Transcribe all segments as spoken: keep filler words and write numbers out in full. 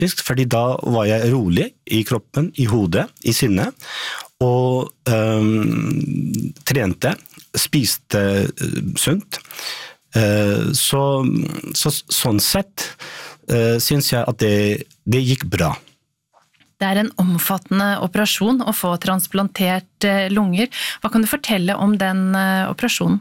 faktisk, fordi da var jeg rolig i kroppen, i hodet, i sinnet, og um, trente, spiste uh, sunt. Uh, så, så sånn sett uh, synes jeg at det, det gikk bra. Det er en omfattende operasjon å få transplantert lunger. Hva kan du fortelle om den operasjonen?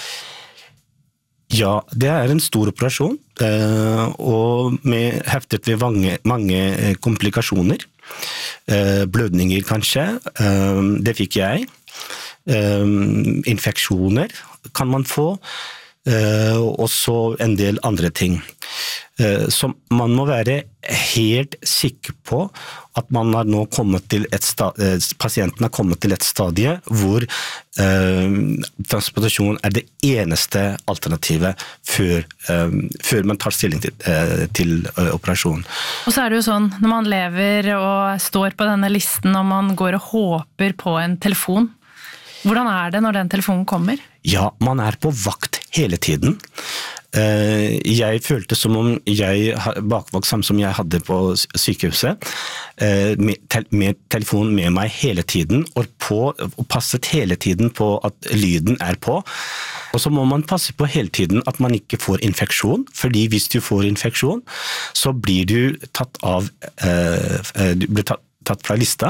Ja, det er en stor operasjon, og med heftet ved mange, mange komplikasjoner. Blødninger kanskje, det fikk jeg. Infeksjoner kan man få, og så en del andre ting. Så man må være helt sikker på at man har nå kommet til et stadie, pasienten har kommet til et stadie hvor eh, transplantasjon er det eneste alternativet før, eh, før man tar stilling til, eh, til eh, operasjon. Og så er det jo sånn, når man lever og står på denne listen og man går og håper på en telefon, hvordan er det når den telefonen kommer? Ja, man er på vakt hele tiden. Jeg følte som om jeg bakvakt samt som jeg hadde på sykehuset, med telefonen med meg hele tiden, og, på, og passet hele tiden på at lyden er på. Og så må man passe på hele tiden at man ikke får infeksjon, fordi hvis du får infeksjon, så blir du tatt av, du blir tatt, tatt fra lista,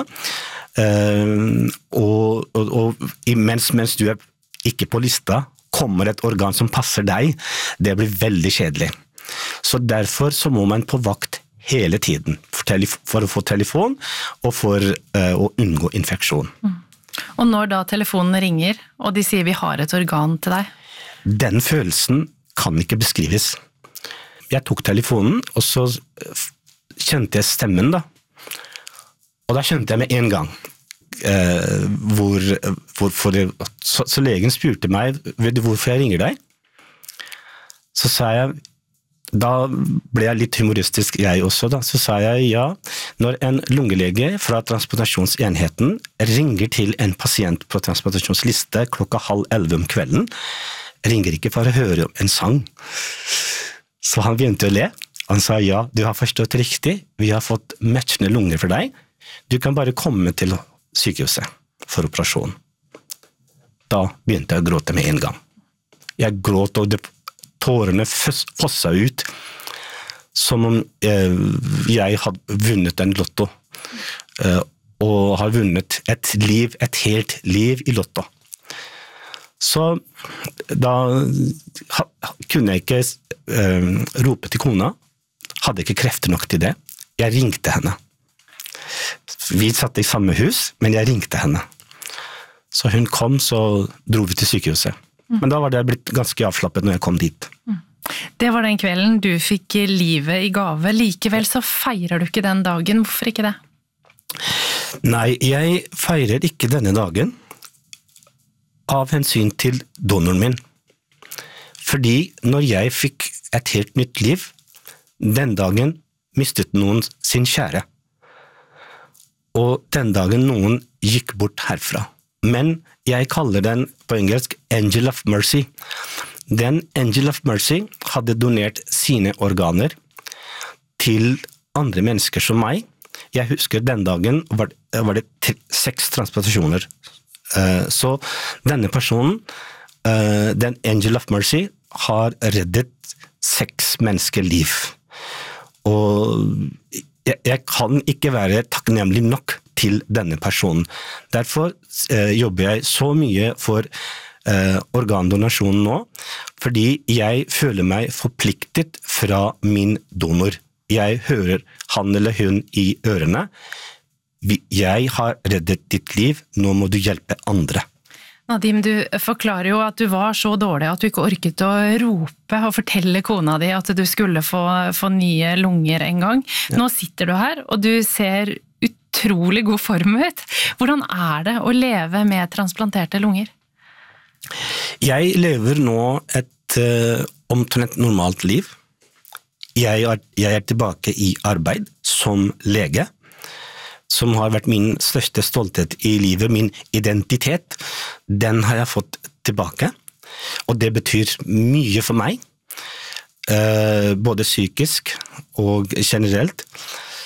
og, og, og mens, mens du er ikke på lista, kommer et organ som passer deg, det blir veldig kjedelig. Så derfor så må man på vakt hele tiden for, for å få telefon og for uh, å unngå infeksjon. Mm. Og når da telefonen ringer, og de sier vi har et organ til deg? Den følelsen kan ikke beskrives. Jeg tok telefonen, og så kjente jeg stemmen da. Og da kjente jeg med en gang Uh, hvor, hvor for det, så, så legen spurte meg, vet du hvorfor jeg ringer deg? Så sa jeg, da ble jeg litt humoristisk jeg også da, så sa jeg ja, når en lungelege fra transplantasjonsenheten ringer til en pasient på transplantasjonsliste klokka halv elleve om kvelden, ringer ikke for å høre en sang. Så han begynte å le, han sa ja, du har forstått riktig, vi har fått matchende lunger for deg, du kan bare komme til sykehuset for operasjon. Da begynte jeg å gråte med en gang. Jeg gråt, og det, tårene fossa ut, som om eh, jeg hadde vunnet en lotto, eh, og har vunnet et liv, et helt liv i lotto. Så da ha, kunne jeg ikke eh, rope til kona, hadde ikke krefter nok til det. Jeg ringte henne. Vi satt i samme hus, men jeg ringte henne. Så hun kom, så dro vi til sykehuset. Mm. Men da var det blitt ganske avslappet når jeg kom dit. Mm. Det var den kvelden du fikk livet i gave. Likevel så feirer du ikke den dagen. Hvorfor ikke det? Nei, jeg feirer ikke denne dagen av hensyn til donoren min. Fordi når jeg fikk et helt nytt liv, den dagen mistet noen sin kjære. Og den dagen noen gikk bort herfra. Men jeg kaller den på engelsk Angel of Mercy. Den Angel of Mercy hadde donert sine organer til andre mennesker som meg. Jeg husker den dagen var, var det t- seks transplantasjoner. Uh, så denne personen, uh, den Angel of Mercy, har reddet seks menneskeliv. Og jeg, jeg kan ikke være takknemlig nok til denne personen. Derfor eh, jobber jeg så mye for eh, organdonasjon nå, fordi jeg føler meg forpliktet fra min donor. Jeg hører han eller hun i ørene. Jeg har reddet ditt liv, nå må du hjelpe andre. Nadim, du forklarer jo at du var så dårlig at du ikke orket å rope og fortelle kona di at du skulle få, få nye lunger en gang. Ja. Nå sitter du her, og du ser utrolig god form ut. Hvordan er det å leve med transplanterte lunger? Jeg lever nå et uh, omtrent normalt liv. Jeg er, jeg er tilbake i arbeid som lege, som har vært min største stolthet i livet, min identitet, den har jeg fått tilbake. Og det betyr mye for meg, både psykisk og generelt.